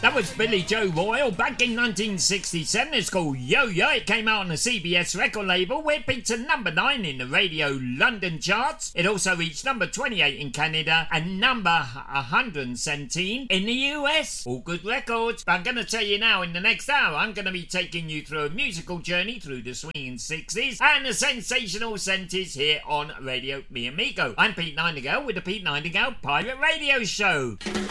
That was Billy Joe Royal back in 1967. It's called Yo Yo. It came out on the CBS record label, where it peaked at number 9 in the Radio London charts. It also reached number 28 in Canada and number 117 in the US. All good records. But I'm going to tell you now, in the next hour, I'm going to be taking you through a musical journey through the swinging 60s and the sensational 70s here on Radio Mi Amigo. I'm Pete Nightingale with the Pete Nightingale Pirate Radio Show.